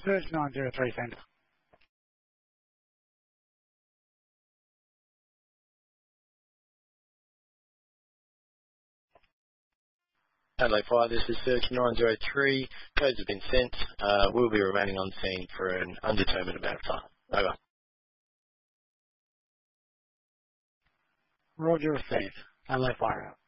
Search 903 sent. Adelaide Fire, this is Search 903. Codes have been sent. We'll be remaining on scene for an undetermined amount of time. Over. Roger received. Adelaide Fire out.